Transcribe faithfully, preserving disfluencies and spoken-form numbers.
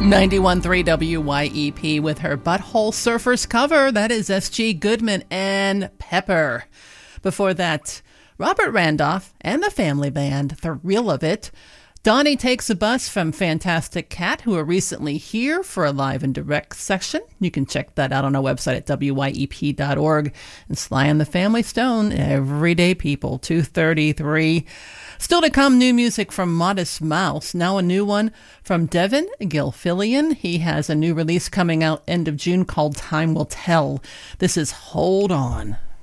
ninety-one point three W Y E P with her Butthole Surfers cover. That is S G Goodman and Pepper. Before that, Robert Randolph and the Family Band, The Real of It. Donnie Takes a Bus from Fantastic Cat, who are recently here for a live and direct section. You can check that out on our website at W Y E P dot org. And Sly and the Family Stone, Everyday People, two thirty-three. Still to come, new music from Modest Mouse. Now a new one from Devin Gilfillian. He has a new release coming out end of June called Time Will Tell. This is Hold On.